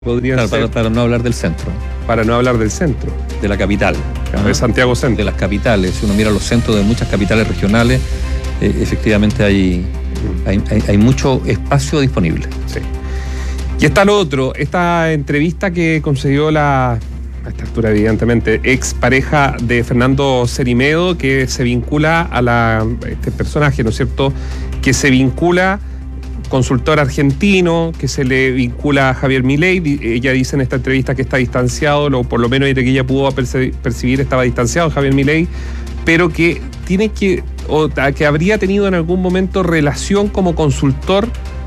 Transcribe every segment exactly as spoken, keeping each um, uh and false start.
podrían claro, ser, para, para no hablar del centro. Para no hablar del centro. De la capital. Claro, de Santiago Centro. De las capitales. Si uno mira los centros de muchas capitales regionales, eh, efectivamente hay, hay, hay, hay mucho espacio disponible. Sí. Y está lo otro, esta entrevista que concedió la, a esta altura evidentemente, ex pareja de Fernando Cerimedo, que se vincula a la, este personaje, ¿no es cierto?, que se vincula, consultor argentino, que se le vincula a Javier Milei. Ella dice en esta entrevista que está distanciado, o por lo menos desde que ella pudo percibir estaba distanciado de Javier Milei, pero que tiene que, o que habría tenido en algún momento relación como consultor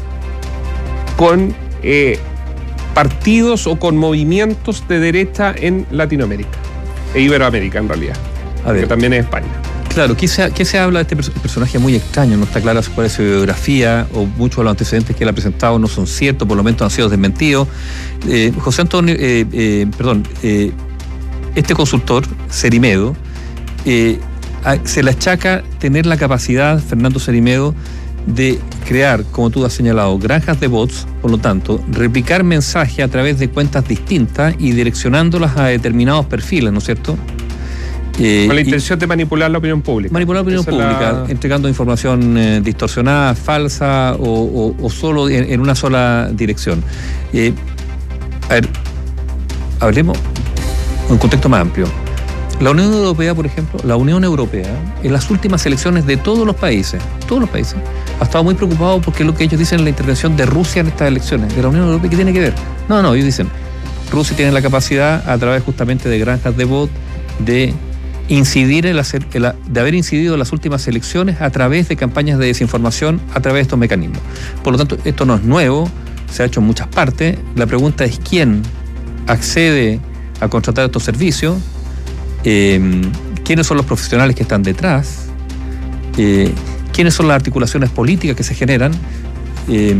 con eh, partidos o con movimientos de derecha en Latinoamérica, e Iberoamérica en realidad, a ver, que también es España. Claro, ¿qué se, ¿qué se habla de este personaje muy extraño? No está clara cuál es su biografía, o muchos de los antecedentes que él ha presentado no son ciertos, por lo menos han sido desmentidos. Eh, José Antonio, eh, eh, perdón, eh, este consultor, Cerimedo, eh, a, se le achaca tener la capacidad, Fernando Cerimedo, de crear, como tú has señalado, granjas de bots, por lo tanto, replicar mensajes a través de cuentas distintas y direccionándolas a determinados perfiles, ¿no es cierto? Eh, con la intención de manipular la opinión pública. Manipular la opinión Esa pública, la... entregando información eh, distorsionada, falsa o, o, o solo en, en una sola dirección. Eh, a ver, hablemos en un contexto más amplio. La Unión Europea, por ejemplo, la Unión Europea, en las últimas elecciones de todos los países, todos los países, ha estado muy preocupado porque lo que ellos dicen es la intervención de Rusia en estas elecciones. De la Unión Europea, ¿qué tiene que ver? No, no, ellos dicen, Rusia tiene la capacidad, a través justamente de granjas de bot, de incidir en la, de haber incidido en las últimas elecciones a través de campañas de desinformación, a través de estos mecanismos. Por lo tanto, esto no es nuevo, se ha hecho en muchas partes. La pregunta es quién accede a contratar estos servicios, eh, quiénes son los profesionales que están detrás, eh, quiénes son las articulaciones políticas que se generan, eh,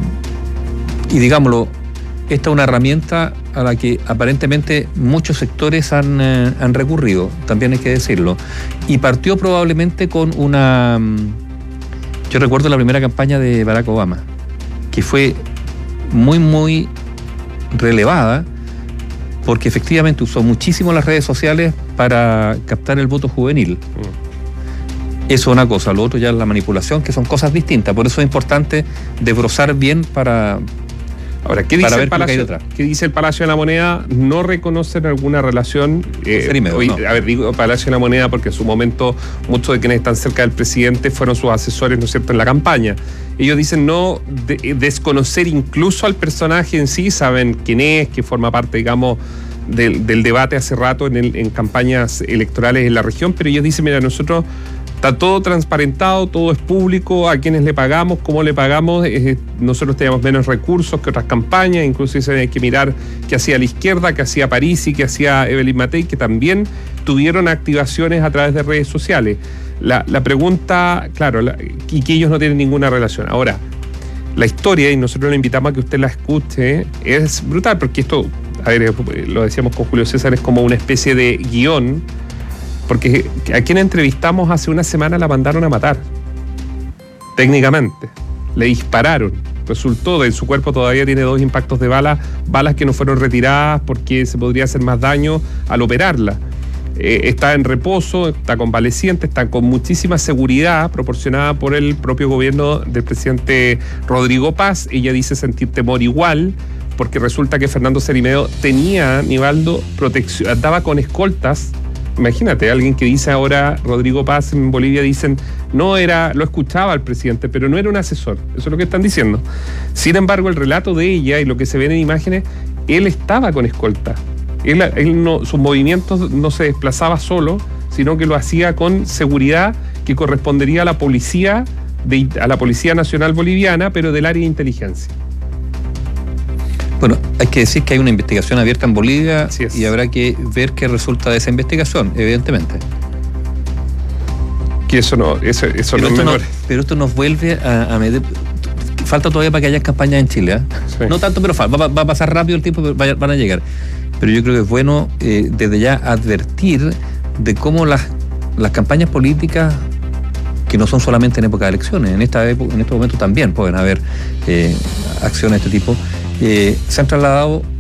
y digámoslo, esta es una herramienta a la que aparentemente muchos sectores han, eh, han recurrido, también hay que decirlo. Y partió probablemente con una... Yo recuerdo la primera campaña de Barack Obama, que fue muy, muy relevada, porque efectivamente usó muchísimo las redes sociales para captar el voto juvenil. Mm. Eso es una cosa, lo otro ya es la manipulación, que son cosas distintas. Por eso es importante desbrozar bien para... Ahora, ¿qué dice, el Palacio, ¿qué dice el Palacio de la Moneda? No reconocen alguna relación. Eh, Cerimedo, hoy, no. A ver, digo Palacio de la Moneda porque en su momento muchos de quienes están cerca del presidente fueron sus asesores, ¿no es cierto?, en la campaña. Ellos dicen no de, desconocer incluso al personaje en sí, saben quién es, que forma parte, digamos, del, del debate hace rato en, el, en campañas electorales en la región, pero ellos dicen, mira, nosotros... Está todo transparentado, todo es público, a quienes le pagamos, cómo le pagamos. Eh, nosotros teníamos menos recursos que otras campañas, incluso hay que mirar qué hacía la izquierda, qué hacía Parisi, qué hacía Evelyn Matei, que también tuvieron activaciones a través de redes sociales. La, la pregunta, claro, la, y que ellos no tienen ninguna relación. Ahora, la historia, y nosotros le invitamos a que usted la escuche, es brutal, porque esto, a ver, lo decíamos con Julio César, es como una especie de guión. Porque a quien entrevistamos hace una semana la mandaron a matar. Técnicamente. Le dispararon. Resultó de su cuerpo todavía tiene dos impactos de bala, balas que no fueron retiradas porque se podría hacer más daño al operarla. Eh, está en reposo, está convaleciente, está con muchísima seguridad proporcionada por el propio gobierno del presidente Rodrigo Paz. Ella dice sentir temor igual, porque resulta que Fernando Cerimedo tenía, Nivaldo, protección, andaba con escoltas. Imagínate, alguien que dice ahora, Rodrigo Paz en Bolivia, dicen, no era, lo escuchaba al presidente, pero no era un asesor. Eso es lo que están diciendo. Sin embargo, el relato de ella y lo que se ven en imágenes, él estaba con escolta. Él, él no, sus movimientos no se desplazaba solo, sino que lo hacía con seguridad que correspondería a la policía, de, a la Policía Nacional Boliviana, pero del área de inteligencia. Bueno, hay que decir que hay una investigación abierta en Bolivia y habrá que ver qué resulta de esa investigación, evidentemente. Que eso no, eso, eso pero no es menor. No, pero esto nos vuelve a, a medir. Falta todavía para que haya campañas en Chile, ¿eh? Sí. No tanto, pero falta. Va, va a pasar rápido el tiempo, pero van a llegar. Pero yo creo que es bueno eh, desde ya advertir de cómo las, las campañas políticas, que no son solamente en época de elecciones, en esta época, en estos momentos también pueden haber eh, acciones de este tipo, eh, se han trasladado